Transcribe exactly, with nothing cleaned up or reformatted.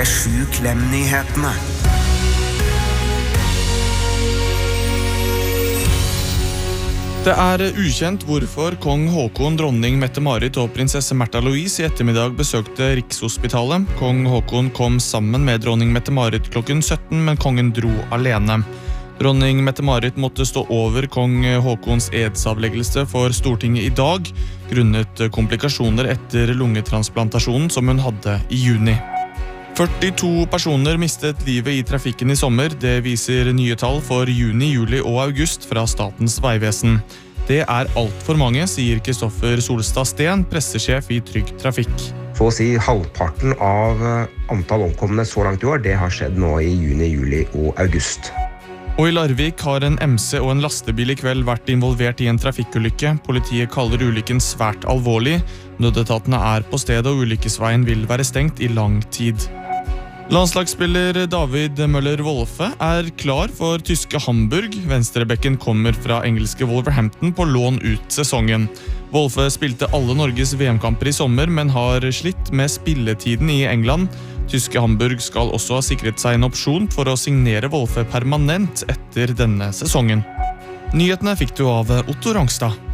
Sju Klem-nyhetene. Det er ukjent hvorfor kong Håkon, dronning Mette-Marit og prinsesse Märtha Louise i ettermiddag besøkte Rikshospitalet. Kong Håkon kom sammen med dronning Mette-Marit klokken sytten, men kongen dro alene. Dronning Mette-Marit måtte stå over kong Håkons edsavleggelse for Stortinget i dag, grunnet komplikasjoner etter lungetransplantasjonen som hun hadde i juni. førtito personer mistet livet i trafikken i sommer. Det viser nye tall for juni, juli og august fra Statens vegvesen. Det er alt for mange, sier Kristoffer Solstad Sten, pressesjef i Trygg Trafikk. Så å si halvparten av antall omkomne så langt i år, det har skjedd nå i juni, juli og august. Og i Larvik har en M C og en lastebil i kveld vært involvert i en trafikkulykke. Politiet kaller ulykken svært alvorlig. Nødetatene er på stedet, og ulykkesveien vil være stengt i lang tid. Landslagsspiller David Møller Wolfe er klar for tyske Hamburg. Venstrebekken kommer fra engelske Wolverhampton på lån ut sesongen. Wolfe spilte alle Norges V M-kamper i sommer, men har slitt med spilletiden i England. Tyske Hamburg skal også ha sikret seg en opsjon for å signere Wolfe permanent etter denne sesongen. Nyhetene fikk du av Otto Rangstad.